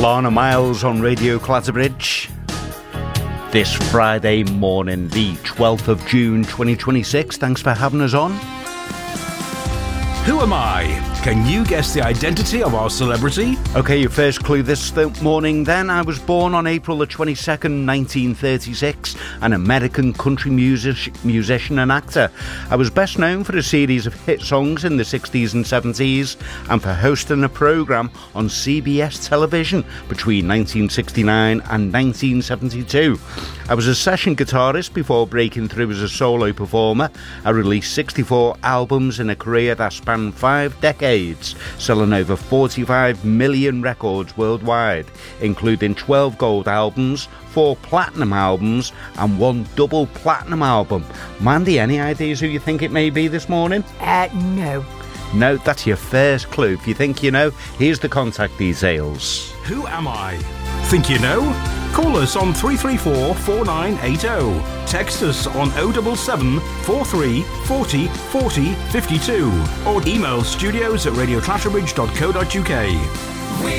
Lana Miles on Radio Clatterbridge. This Friday morning, the 12th of June 2026. Thanks for having us on. Who am I? Can you guess the identity of our celebrity? Okay, your first clue this morning then. I was born on April the 22nd, 1936, an American country musician and actor. I was best known for a series of hit songs in the 60s and 70s and for hosting a programme on CBS television between 1969 and 1972. I was a session guitarist before breaking through as a solo performer. I released 64 albums in a career that spanned 5 decades, selling over 45 million records worldwide, including 12 gold albums, 4 platinum albums and 1 double platinum album. Mandy, any ideas who you think it may be this morning? No. No, that's your first clue. If you think you know, here's the contact details. Who am I? Think you know? Call us on 334 4980. Text us on 077 43 40 40 52 or email studios@radioclatterbridge.co.uk.